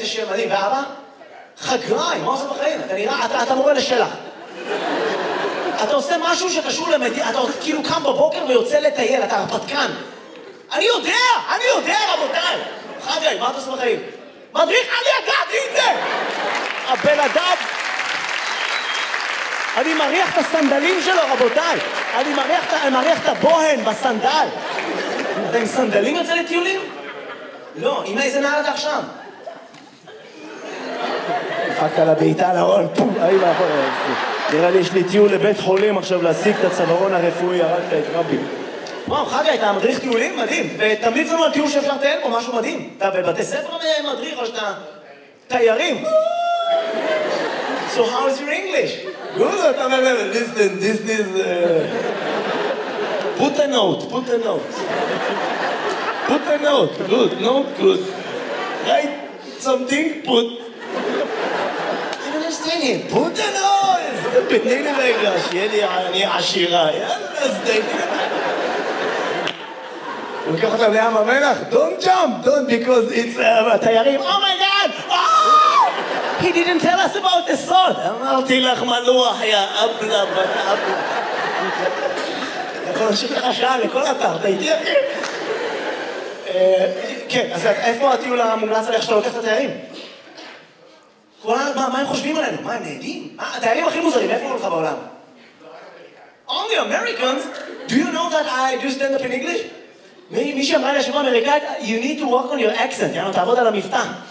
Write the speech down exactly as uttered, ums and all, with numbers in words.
שיר מדהים, ואבא? חגריים, מה עושה בחיים? אתה נראה, אתה, אתה מורה לשלח. אתה עושה משהו שקשור למדינה, אתה כאילו קם בבוקר ויוצא לטייל, אתה הרפתקן. אני יודע, אני יודע, רבותיי. חגי, מה אתה עושה בחיים? מדריך, אני ידעתי את זה! הבן אדם... אני מריח את הסנדלים שלו, רבותיי. אני מריח, אני מריח את הבוהן בסנדל. אתה עם סנדלים יוצא לטיולים? לא, עם איזה נעל אתה עכשיו? דפקת לה בעיטה לארון, פום, אי מאחור. נראה לי יש לי טיול לבית חולים עכשיו להשיג את הצווארון הרפואי, הרגת את רבי. וואו, חגי, אתה מדריך טיולים? מדהים. ותמליץ לנו על טיול שאפשר לטייל פה, משהו מדהים. אתה בבתי ספר מדריך או שאתה תיירים? So how is your English? Good, אתה אומר, listen, this is... Put a note, put a note. Put a note, good, note, good. Write something, put... I don't understand him. Put a note! תני לי רגע, שיהיה לי אני עשירה. יאללה, אז תני לי. הוא לוקח אותם לים המלח, don't jump, don't, because it's... התיירים, oh my god! Oh! He didn't tell us about the salt. אמרתי לך מלוח, יא אבלה, בת אבלה. יכול להמשיך לך שעה לכל אתר, אתה איתי אחי? כן, אז איפה הטיול המומלץ עליך שאתה לוקח את התיירים? מה הם חושבים עלינו? מה, הם נהדים? התיירים הכי מוזרים, איפה הולך בעולם? Only Americans? Do you know that I do stand up in English? מישהי אמרה לי השבוע אמריקאית, you need to work on your accent, יאללה, תעבוד על המבטא.